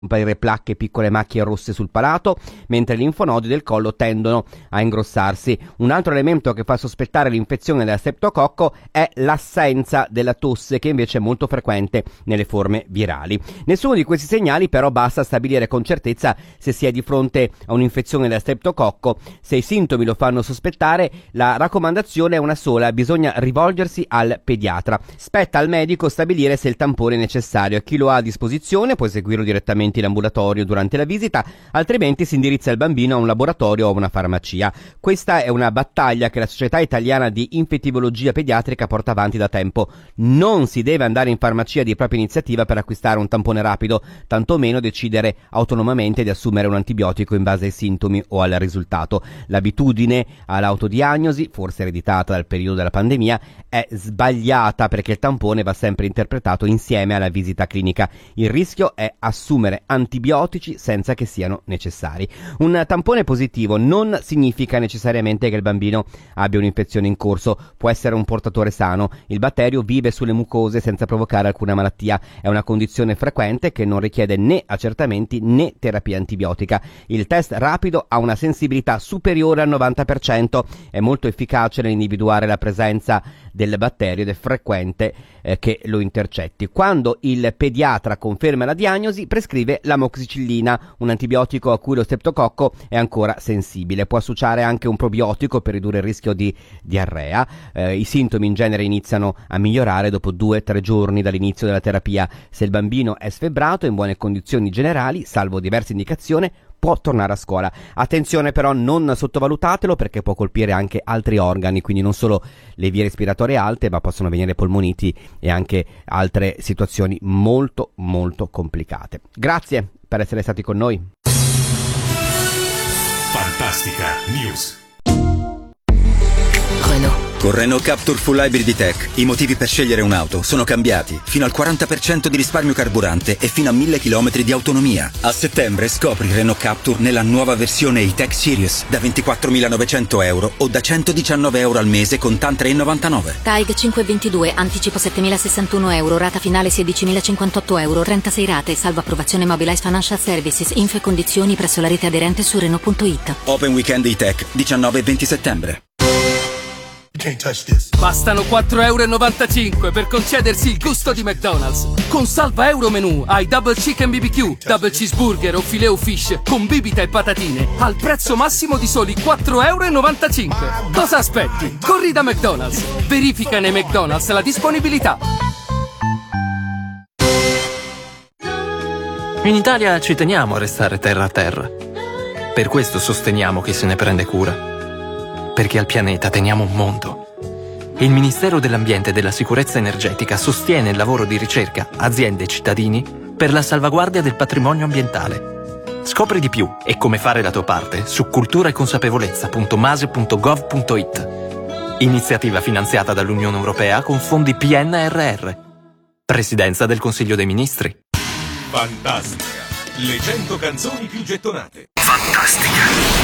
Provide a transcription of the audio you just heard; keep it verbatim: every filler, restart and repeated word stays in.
comparire placche e piccole macchie rosse sul palato, mentre gli linfonodi del collo tendono a ingrossarsi. Un altro elemento che fa sospettare l'infezione da streptococco è l'assenza della tosse, che invece è molto frequente nelle forme virali. Nessuno di questi segnali però basta a stabilire con certezza se si è di fronte a un'infezione da streptococco. Se i sintomi lo fanno sospettare, la raccomandazione è una sola: bisogna rivolgersi al pediatra. Spetta al medico stabilire se il tampone è necessario. Chi lo ha a disposizione può eseguirlo direttamente in ambulatorio durante la visita, altrimenti si indirizza il bambino a un laboratorio o a una farmacia. Questa è una battaglia che la Società Italiana di Infettivologia Pediatrica porta avanti da tempo. Non si deve andare in farmacia di propria iniziativa per acquistare un tampone rapido, tantomeno decidere autonomamente di assumere un antibiotico in base ai sintomi o al risultato. L'abitudine all'autodiagnosi, forse ereditata dal periodo della pandemia, è sbagliata, perché il tampone va sempre interpretato insieme alla visita clinica. Il rischio è assumere antibiotici senza che siano necessari. Un tampone positivo non significa necessariamente che il bambino abbia un'infezione in corso, può essere un portatore sano. Il batterio vive sulle mucose senza provocare alcuna malattia, è una condizione frequente che non richiede né accertamenti né terapia antibiotica. Il test rapido ha una sensibilità superiore al novanta per cento, è molto efficace nell'individuare la presenza del batterio ed è frequente eh, che lo intercetti. Quando il pediatra conferma la diagnosi, prescrive l'amoxicillina, un antibiotico a cui lo streptococco è ancora sensibile. Può associare anche un probiotico per ridurre il rischio di diarrea. Eh, I sintomi in genere iniziano a migliorare dopo due tre giorni dall'inizio della terapia. Se il bambino è sfebbrato, in buone condizioni generali, salvo diverse indicazioni, può tornare a scuola. Attenzione però, non sottovalutatelo, perché può colpire anche altri organi, quindi non solo le vie respiratorie alte, ma possono venire polmoniti e anche altre situazioni molto molto complicate. Grazie per essere stati con noi. Fantastica News. Renault. Con Renault Captur Full Hybrid E-Tech i motivi per scegliere un'auto sono cambiati. Fino al quaranta per cento di risparmio carburante e fino a mille chilometri di autonomia. A settembre scopri Renault Captur nella nuova versione E-Tech Series da ventiquattromilanovecento euro o da centodiciannove euro al mese con TAN tre virgola novantanove. T A I G cinquecentoventidue, anticipo settemilasessantuno euro, rata finale sedicimilacinquantotto euro, trentasei rate, salvo approvazione Mobilize Financial Services, info e condizioni presso la rete aderente su Renault punto it. Open Weekend E-Tech diciannove e venti settembre. Bastano quattro virgola novantacinque euro per concedersi il gusto di McDonald's. Con Salva Euro Menù hai Double Chicken B B Q, Double Cheeseburger o Filet o Fish con bibita e patatine al prezzo massimo di soli quattro virgola novantacinque euro. Cosa aspetti? Corri da McDonald's. Verifica nei McDonald's la disponibilità. In Italia ci teniamo a restare terra a terra. Per questo sosteniamo chi se ne prende cura. Perché al pianeta teniamo un mondo. Il Ministero dell'Ambiente e della Sicurezza Energetica sostiene il lavoro di ricerca, aziende e cittadini per la salvaguardia del patrimonio ambientale. Scopri di più e come fare la tua parte su cultura e consapevolezza punto mase punto gov punto it. Iniziativa finanziata dall'Unione Europea con fondi P N R R. Presidenza del Consiglio dei Ministri. Fantastica. Le cento canzoni più gettonate. Fantastica.